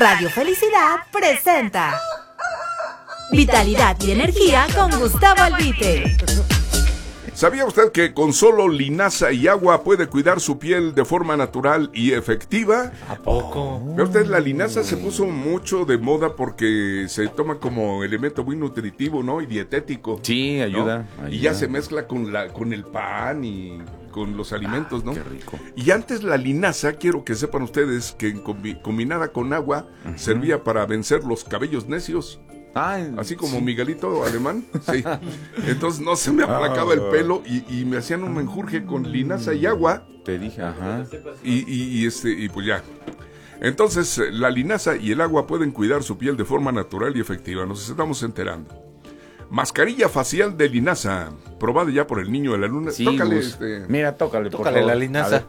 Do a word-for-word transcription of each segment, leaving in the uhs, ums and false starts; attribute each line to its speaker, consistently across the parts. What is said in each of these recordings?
Speaker 1: Radio Felicidad presenta Vitalidad y Energía con Gustavo Albite.
Speaker 2: ¿Sabía usted que con solo linaza y agua puede cuidar su piel de forma natural y efectiva?
Speaker 3: ¿A poco?
Speaker 2: Vea usted, la linaza se puso mucho de moda porque se toma como elemento muy nutritivo, ¿no? Y dietético.
Speaker 3: Sí, ayuda,
Speaker 2: ¿no?
Speaker 3: ayuda.
Speaker 2: Y ya se mezcla con, la, con el pan y con los alimentos,
Speaker 3: ah,
Speaker 2: ¿no?
Speaker 3: Qué rico.
Speaker 2: Y antes la linaza, quiero que sepan ustedes que combi combinada con agua uh-huh. servía para vencer los cabellos necios.
Speaker 3: Ay,
Speaker 2: así como
Speaker 3: sí.
Speaker 2: Miguelito alemán, sí. Entonces no se me aplacaba el pelo y, y me hacían un menjurje con linaza y agua.
Speaker 3: Te dije, ajá.
Speaker 2: Y, y, y este, y pues ya. Entonces, la linaza y el agua pueden cuidar su piel de forma natural y efectiva. Nos estamos enterando. Mascarilla facial de linaza, probada ya por el niño de la luna.
Speaker 3: Sí,
Speaker 2: tócale,
Speaker 3: Gus.
Speaker 2: este.
Speaker 3: Mira, tócale, por
Speaker 4: Tócale
Speaker 3: favor.
Speaker 4: la linaza.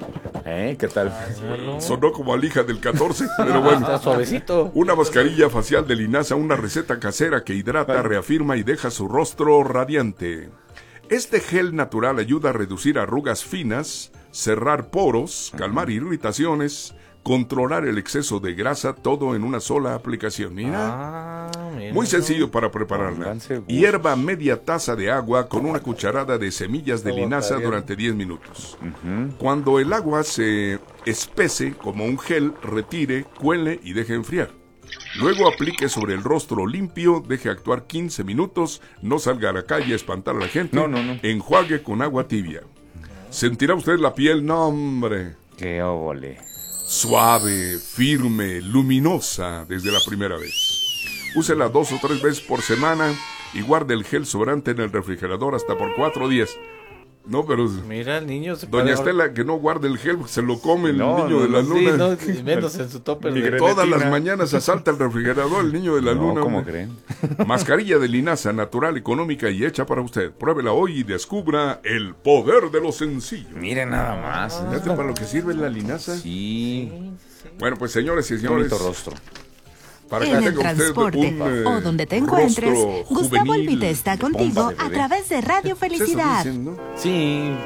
Speaker 3: ¿Eh? ¿Qué tal?
Speaker 2: Sonó como alija del catorce, pero bueno.
Speaker 4: Está suavecito.
Speaker 2: Una mascarilla facial de linaza, una receta casera que hidrata, reafirma y deja su rostro radiante. Este gel natural ayuda a reducir arrugas finas, cerrar poros, calmar irritaciones, controlar el exceso de grasa, todo en una sola aplicación. Mira,
Speaker 4: Ah, mira.
Speaker 2: muy sencillo para prepararla. Hierva media taza de agua con una cucharada de semillas de linaza durante diez minutos.
Speaker 3: Uh-huh.
Speaker 2: Cuando el agua se espese como un gel, retire, cuele y deje enfriar. Luego aplique sobre el rostro limpio, deje actuar quince minutos, no salga a la calle a espantar a la gente.
Speaker 3: No, no, no.
Speaker 2: Enjuague con agua tibia. ¿Sentirá usted la piel? No, hombre.
Speaker 3: Qué óvole.
Speaker 2: Suave, firme, luminosa desde la primera vez. Úsela dos o tres veces por semana y guarde el gel sobrante en el refrigerador hasta por cuatro días. No, pero...
Speaker 4: Mira, el niño se
Speaker 2: Doña
Speaker 4: puede...
Speaker 2: Estela, que no guarde el gel, se lo come el
Speaker 3: No,
Speaker 2: niño
Speaker 3: no,
Speaker 2: de la
Speaker 3: no,
Speaker 2: luna.
Speaker 4: Sí, no, menos en su topper.
Speaker 3: Ni
Speaker 4: de-
Speaker 3: gre-
Speaker 2: Todas
Speaker 3: Grenetina.
Speaker 2: las mañanas asalta el refrigerador el niño de la
Speaker 3: No,
Speaker 2: luna.
Speaker 3: ¿cómo
Speaker 2: hombre.
Speaker 3: creen?
Speaker 2: Mascarilla de linaza, natural, económica y hecha para usted. Pruébela hoy y descubra el poder de lo sencillo.
Speaker 3: Miren nada más.
Speaker 2: ¿Fíjate para lo que sirve la linaza?
Speaker 3: Sí.
Speaker 2: Bueno, pues señores y
Speaker 3: Qué
Speaker 2: señores,
Speaker 3: bonito rostro.
Speaker 2: para que
Speaker 1: En el
Speaker 2: tenga usted
Speaker 1: transporte
Speaker 2: un eh,
Speaker 1: o donde te encuentres,
Speaker 2: rostro
Speaker 1: Gustavo
Speaker 2: juvenil,
Speaker 1: Albite está
Speaker 3: pompa
Speaker 1: contigo
Speaker 3: de
Speaker 1: a
Speaker 3: bebé.
Speaker 1: través de Radio
Speaker 2: pues eso
Speaker 1: Felicidad.
Speaker 2: dicen, ¿no?
Speaker 3: Sí,